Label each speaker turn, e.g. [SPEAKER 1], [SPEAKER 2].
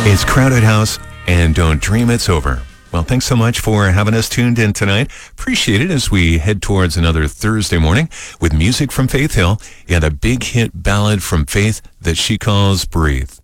[SPEAKER 1] It's Crowded House, and don't dream it's over. Well, thanks so much for having us tuned in tonight. Appreciate it as we head towards another Thursday morning with music from Faith Hill and a big hit ballad from Faith that she calls Breathe.